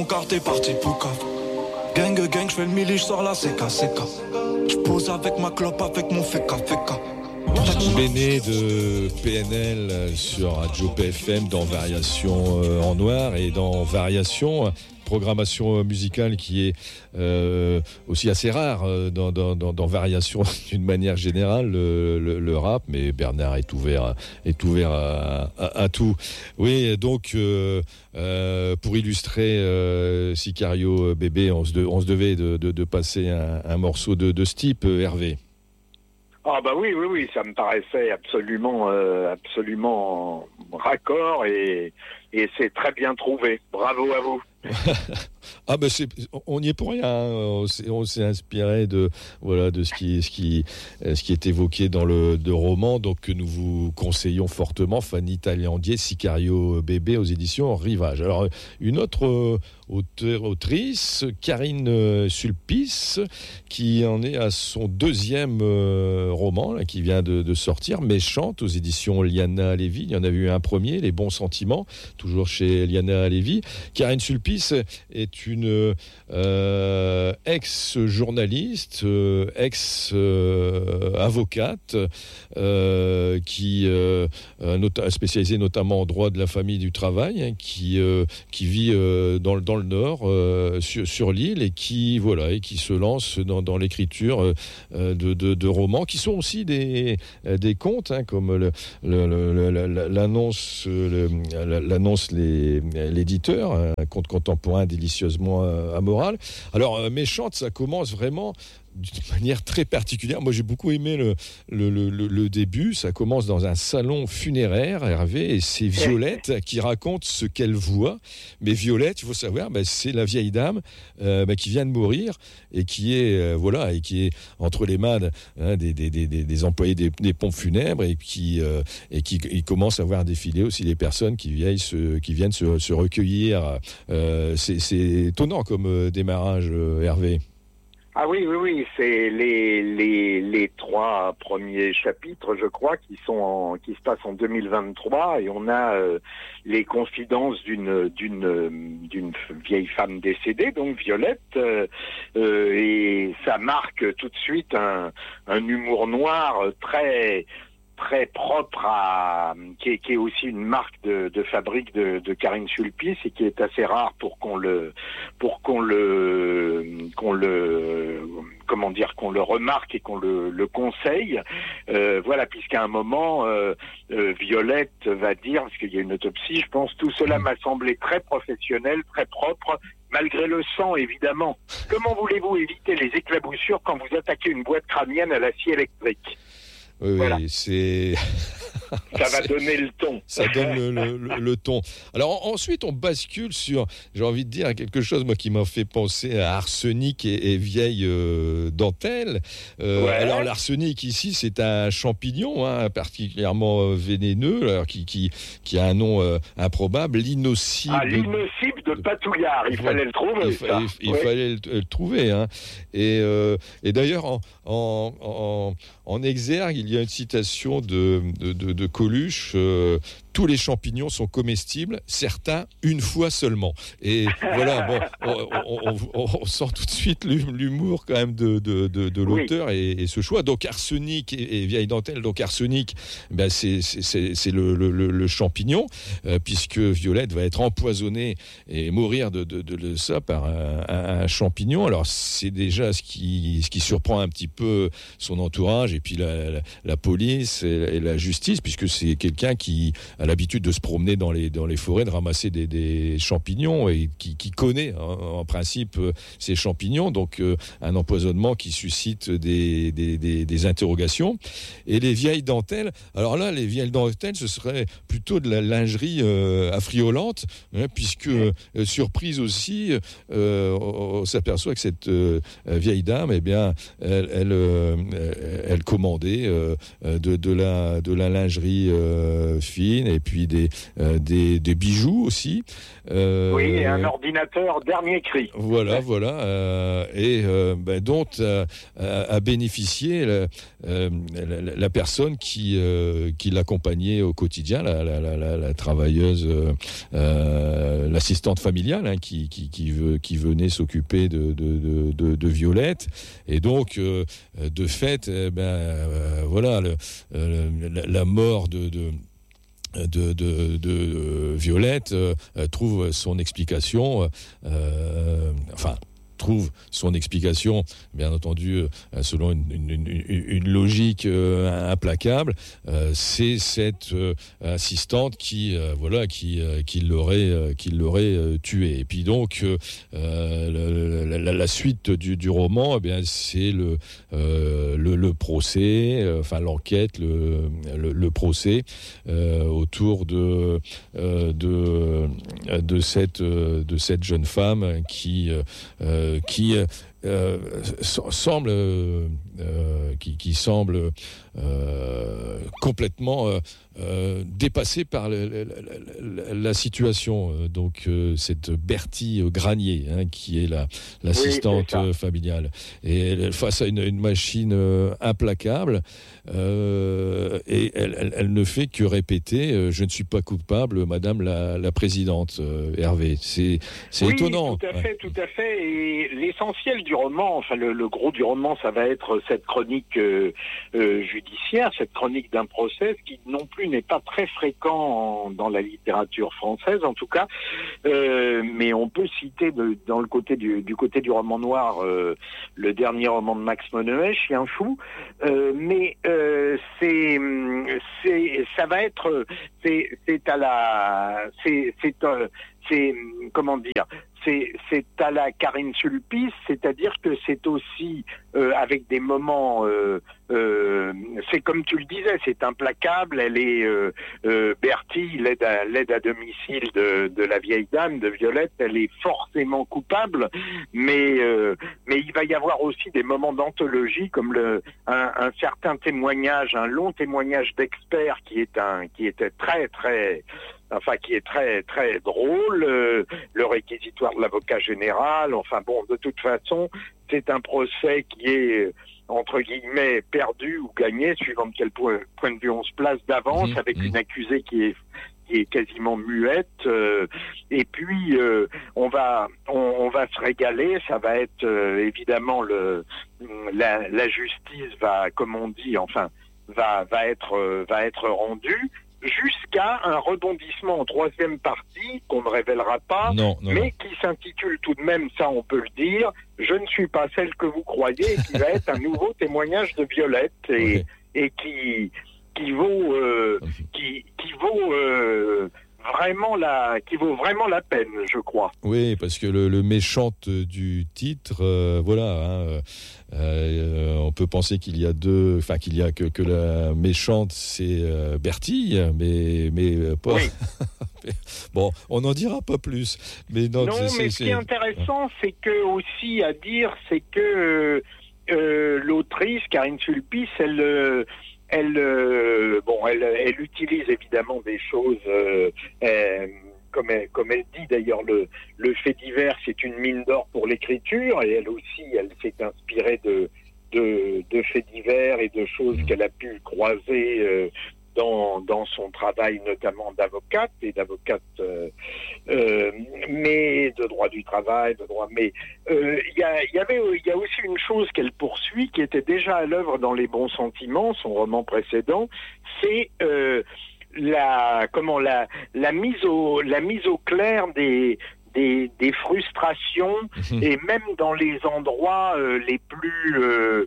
Mon quart t'es parti poucave. Gang, j'fais le mili, j'sors la CK. J'pose avec ma clope, avec mon féca. Béné de PNL sur Radio PFM dans Variation en noir et dans Variation, programmation musicale qui est aussi assez rare dans Variation d'une manière générale, le rap, mais Bernard est ouvert à tout. Oui, donc pour illustrer Sicario Bébé, on se devait de passer un morceau de ce type, Hervé. Ah bah oui, ça me paraissait absolument raccord et c'est très bien trouvé. Bravo à vous. Ah ben on n'y est pour rien. On s'est inspiré de ce qui est évoqué dans le roman, donc que nous vous conseillons fortement. Fanny Taliandier, Sicario Bébé aux éditions Rivage. Alors une autre autrice, Karine Sulpice, qui en est à son deuxième roman là, qui vient de sortir, Méchante aux éditions Liana Lévy. Il y en avait eu un premier, Les Bons Sentiments, toujours chez Liana Lévy. Karine Sulpice est une ex-journaliste, ex-avocate, qui spécialisée notamment en droit de la famille et du travail, hein, qui vit dans le Nord, sur l'île, et qui se lance dans l'écriture de romans qui sont aussi des contes, hein, comme l'annonce l'éditeur, un conte contemporain délicieusement amoral. Alors, Méchante, ça commence vraiment d'une manière très particulière. Moi, j'ai beaucoup aimé le début. Ça commence dans un salon funéraire, Hervé, et c'est Violette qui raconte ce qu'elle voit. Mais Violette, il faut savoir, c'est la vieille dame qui vient de mourir et qui est entre les mains des employés des pompes funèbres et qui commence à voir défiler aussi les personnes qui viennent se recueillir. C'est étonnant comme démarrage, Hervé. Ah oui, c'est les trois premiers chapitres, je crois, qui se passent en 2023, et on a les confidences d'une vieille femme décédée, donc Violette, et ça marque tout de suite un humour noir très propre qui est aussi une marque de fabrique de Karine Sulpice, et qui est assez rare pour qu'on le remarque et qu'on le conseille. Puisqu'à un moment, Violette va dire, parce qu'il y a une autopsie, je pense, tout cela m'a semblé très professionnel, très propre, malgré le sang, évidemment. Comment voulez-vous éviter les éclaboussures quand vous attaquez une boîte crânienne à l'acier électrique ? Oui, voilà. C'est... Ça va donner le ton. Ça donne le ton. Alors ensuite, on bascule sur, j'ai envie de dire, quelque chose moi qui m'a fait penser à arsenic et vieille dentelle. Alors l'arsenic ici, c'est un champignon, hein, particulièrement vénéneux, alors, qui a un nom improbable, l'innocible. L'innocible de Patouillard. Il fallait le trouver. Il fallait le trouver. Hein. Et d'ailleurs, en exergue, il y a une citation de Coluche, tous les champignons sont comestibles, certains une fois seulement. Et voilà, on sent tout de suite l'humour quand même de l'auteur et ce choix. Donc arsenic et vieille dentelle. Donc arsenic, c'est le champignon, puisque Violette va être empoisonnée et mourir de ça par un champignon. Alors c'est déjà ce qui surprend un petit peu son entourage et puis la police et la justice, puisque c'est quelqu'un qui a l'habitude de se promener dans les forêts, de ramasser des champignons et qui connaît en principe ces champignons, donc un empoisonnement qui suscite des interrogations. Et les vieilles dentelles, alors là, les vieilles dentelles, ce serait plutôt de la lingerie affriolante, hein, puisque surprise aussi, on s'aperçoit que cette vieille dame, eh bien, elle commandait de la lingerie fine et puis des bijoux aussi. Oui, et un ordinateur dernier cri. Voilà, dont a bénéficié la personne qui l'accompagnait au quotidien, la travailleuse, l'assistante familiale, hein, qui venait s'occuper de Violette, et donc de fait, la mort de Violette trouve son explication, bien entendu, selon une logique implacable. C'est cette assistante qui l'aurait tué. Et puis donc, la suite du roman, c'est le procès, l'enquête, le procès autour de cette jeune femme qui semble complètement dépassée par la situation. Donc cette Bertie Granier, hein, qui est l'assistante familiale, et face à une machine implacable, et elle ne fait que répéter je ne suis pas coupable, Madame la présidente. Hervé, c'est étonnant. Tout à fait. Et l'essentiel du roman, le gros du roman, ça va être cette chronique judiciaire, cette chronique d'un procès, qui non plus n'est pas très fréquent dans la littérature française, en tout cas. Mais on peut citer du côté du roman noir, le dernier roman de Max Monod, Chien fou. Mais c'est à la Karine Sulpice, c'est-à-dire que c'est aussi avec des moments, c'est comme tu le disais, c'est implacable. Elle est Bertie, l'aide à domicile de la vieille dame, de Violette, elle est forcément coupable, mais il va y avoir aussi des moments d'anthologie, comme un certain témoignage, un long témoignage d'expert qui était très très, qui est très très drôle, le réquisitoire de l'avocat général. De toute façon, c'est un procès qui est entre guillemets perdu ou gagné, suivant de quel point de vue on se place d'avance, avec une accusée qui est quasiment muette, et puis on va se régaler. Ça va être évidemment la justice va, comme on dit, va être rendue, jusqu'à un rebondissement en troisième partie qu'on ne révélera pas, mais qui s'intitule tout de même, ça on peut le dire, Je ne suis pas celle que vous croyez, qui va être un nouveau témoignage de Violette, et qui vaut vraiment la peine, je crois. Oui, parce que le méchante du titre, on peut penser qu'il y a que la méchante c'est Bertie, mais pas. Oui. Bon, on n'en dira pas plus. Mais ce qui est intéressant, c'est que aussi à dire, c'est que l'autrice Karine Sulpice, elle utilise évidemment des choses, comme elle dit d'ailleurs, le fait divers, c'est une mine d'or pour l'écriture, et elle aussi, elle s'est inspirée de faits divers et de choses qu'elle a pu croiser dans son travail, notamment d'avocate, mais de droit du travail, mais il y a aussi une chose qu'elle poursuit, qui était déjà à l'œuvre dans Les Bons Sentiments, son roman précédent, c'est la mise au clair des frustrations, et même dans les endroits les plus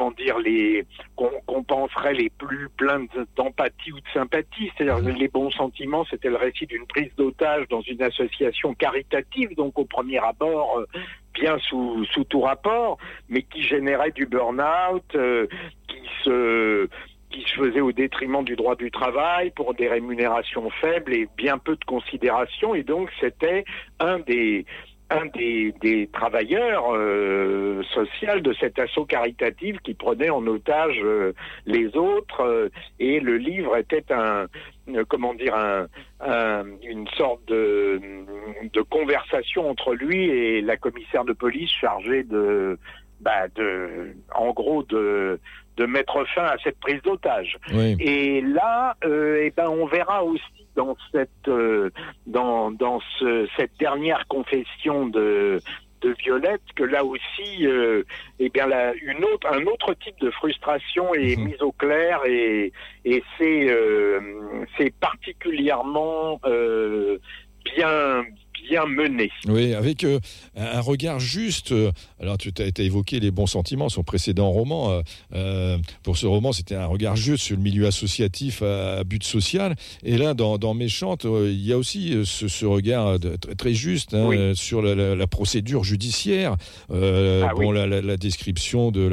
qu'on penserait les plus pleins d'empathie ou de sympathie. C'est-à-dire Les Bons Sentiments, c'était le récit d'une prise d'otage dans une association caritative, donc au premier abord bien sous tout rapport, mais qui générait du burn-out, qui se faisait au détriment du droit du travail, pour des rémunérations faibles et bien peu de considération. Et donc c'était un des un des travailleurs sociaux de cet assaut caritatif qui prenait en otage les autres, et le livre était une sorte de conversation entre lui et la commissaire de police chargée de mettre fin à cette prise d'otage. Oui. Et là, on verra aussi dans cette dernière confession de Violette que là aussi, un autre type de frustration est mise au clair, et c'est particulièrement bien mené. Oui, avec un regard juste. Alors, tu as évoqué les bons sentiments, son précédent roman. Pour ce roman, c'était un regard juste sur le milieu associatif à but social. Et là, dans Méchante, il y a aussi ce regard très juste sur la procédure judiciaire. La description de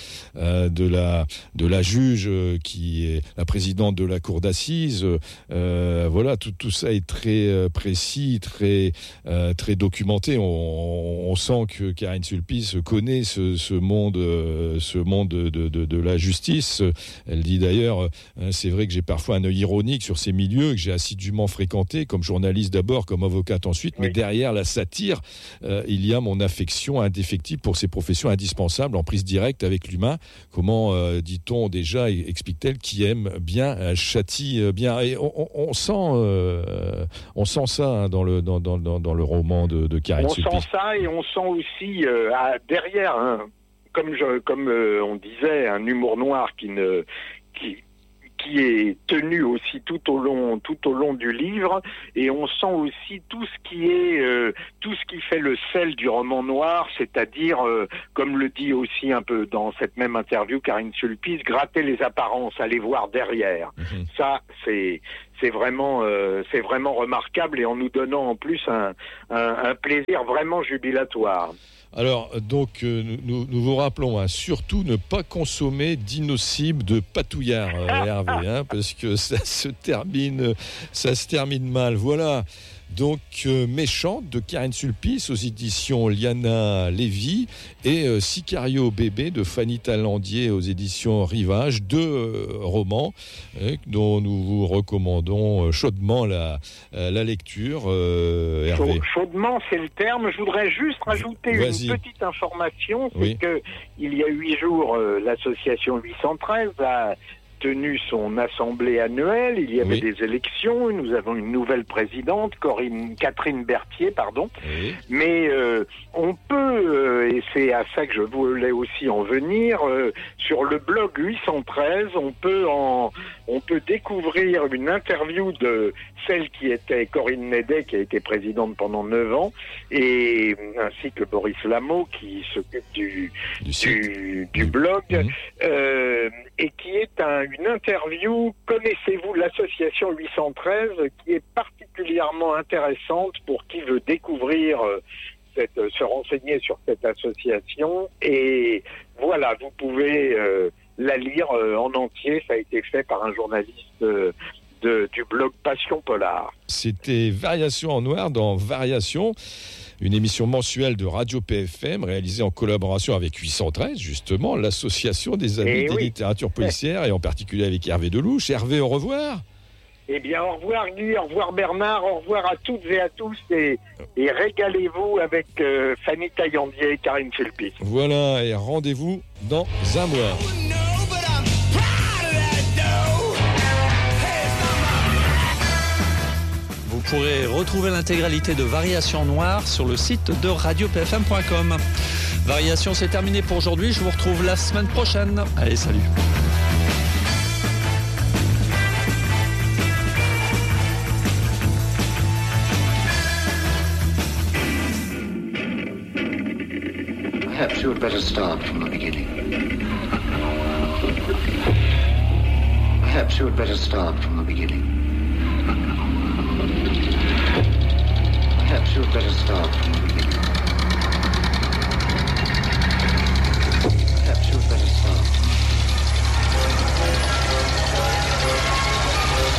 la juge qui est la présidente de la cour d'assises. Tout ça est très précis, très documenté. On sent que Karine Sulpice connaît ce monde de la justice. Elle dit d'ailleurs, c'est vrai que j'ai parfois un œil ironique sur ces milieux que j'ai assidûment fréquentés, comme journaliste d'abord, comme avocate ensuite, mais derrière la satire, il y a mon affection indéfectible pour ces professions indispensables en prise directe avec l'humain. Comment dit-on déjà, explique-t-elle, qui aime bien châtie bien. Et on sent ça dans le roman de Karine Sulpice. On sent ça, et on sent aussi derrière, comme on disait, un humour noir qui est tenu aussi tout au long du livre, et on sent aussi tout ce qui fait le sel du roman noir, c'est-à-dire, comme le dit aussi un peu dans cette même interview Karine Sulpice, gratter les apparences, aller voir derrière. Ça, c'est vraiment remarquable, et en nous donnant en plus un plaisir vraiment jubilatoire. Alors, donc, nous vous rappelons, surtout ne pas consommer d'innocibles de patouillard, Hervé, parce que ça se termine mal. Voilà. Donc, Méchante de Karine Sulpice aux éditions Liana Lévy, et Sicario bébé de Fanny Talandier aux éditions Rivage, 2 romans dont nous vous recommandons chaudement la lecture. Hervé. Chaudement, c'est le terme. Je voudrais juste rajouter une petite information, c'est que il y a 8 jours, l'association 813 a tenu son assemblée annuelle. Il y avait des élections. Nous avons une nouvelle présidente, Catherine Berthier, pardon. Mais on peut, et c'est à ça que je voulais aussi en venir, sur le blog 813, on peut découvrir une interview de celle qui était Corinne Nédet, qui a été présidente pendant 9 ans, et ainsi que Boris Lameau, qui s'occupe du blog, et qui est une interview, connaissez-vous l'association 813, qui est particulièrement intéressante pour qui veut découvrir, se renseigner sur cette association. Et voilà, vous pouvez la lire en entier. Ça a été fait par un journaliste du blog Passion Polar. C'était Variation en noir dans Variation, une émission mensuelle de Radio PFM réalisée en collaboration avec 813, justement, l'association des amis des littératures policières, et en particulier avec Hervé Delouche. Hervé, au revoir. Eh bien, au revoir Guy, au revoir Bernard, au revoir à toutes et à tous, et régalez-vous avec Fanny Taillandier et Karine Sulpice. Voilà, et rendez-vous dans un mois. Vous pourrez retrouver l'intégralité de Variation Noire sur le site de radiopfm.com. Variation, c'est terminé pour aujourd'hui. Je vous retrouve la semaine prochaine. Allez, salut. Perhaps you had better start from the beginning. Perhaps you had better start from the beginning. Perhaps you had better start from the beginning. Perhaps you had better start.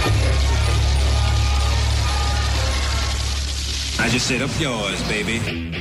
I just said up yours, baby.